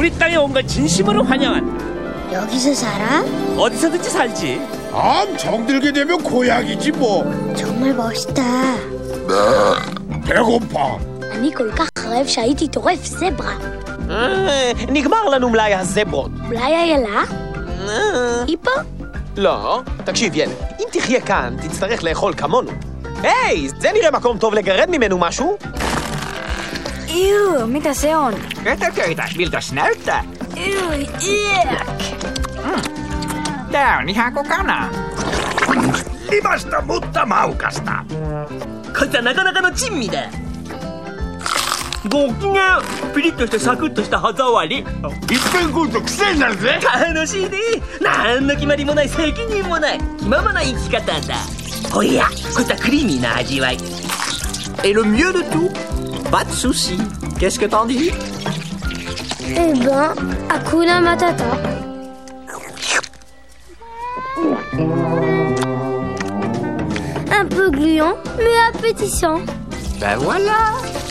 우리 땅에 온 걸 진심으로 환영한다. 여기서 살아? 어디서든지 살지. 정들게 되면 고향이지 뭐. 정말 멋있다. 배고파. אני כל כך רעב שהייתי טורף זברה. נגמר לנו מלאי הזברות. אולי איילה? היא פה? לא, תקשיב ילד, אם תחיה כאן, תצטרך לאכול כמונו. היי, זה נראה מקום טוב לגרד ממנו משהו? mitä se on? Kötököitä, miltäs näyttää? Tää on ihan kuin kana. Limasta, mutta maukasta. こいつはなかなかの珍味だ。ごきげん、ピリッとしてサクッとした歯触り。 いっぺん食うと癖になるぜ。 楽しいね。何の決まりもない責任もない気ままな生き方だ。おや、こいつはクリーミーな味わい。 Et le mieux de tout, pas de soucis. Qu'est-ce que t'en dis? Eh ben, Hakuna Matata. Un peu gluant, mais appétissant. Ben voilà.